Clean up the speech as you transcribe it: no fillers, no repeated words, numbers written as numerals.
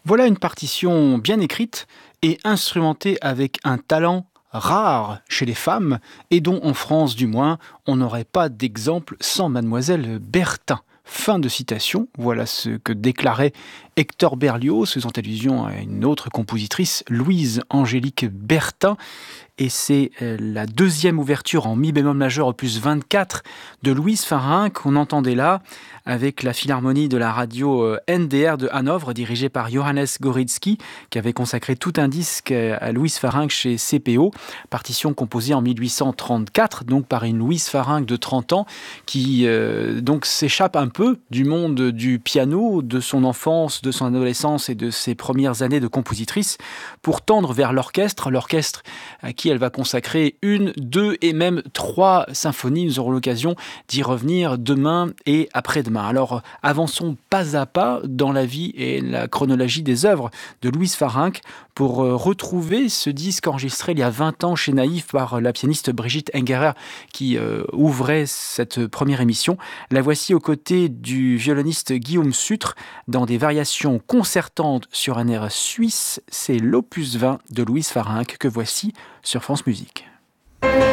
Voilà une partition bien écrite et instrumentée avec un talent rare chez les femmes et dont en France du moins on n'aurait pas d'exemple sans mademoiselle Bertin. Fin de citation, voilà ce que déclarait Hector Berlioz, faisant allusion à une autre compositrice, Louise Angélique Bertin. Et c'est la deuxième ouverture en mi bémol majeur opus 24 de Louise Farin qu'on entendait là avec la philharmonie de la radio NDR de Hanovre dirigée par Johannes Gorizki qui avait consacré tout un disque à Louise Farin chez CPO, partition composée en 1834 donc par une Louise Farin de 30 ans qui donc s'échappe un peu du monde du piano, de son enfance, de son adolescence et de ses premières années de compositrice pour tendre vers l'orchestre à qui elle va consacrer 1, 2 et même 3 symphonies. Nous aurons l'occasion d'y revenir demain et après-demain. Alors, avançons pas à pas dans la vie et la chronologie des œuvres de Louise Farinck pour retrouver ce disque enregistré il y a 20 ans chez Naïf par la pianiste Brigitte Engerer qui ouvrait cette première émission. La voici aux côtés du violoniste Guillaume Sutre dans des variations concertantes sur un air suisse. C'est l'opus 20 de Louise Farinck que voici sur France Musique.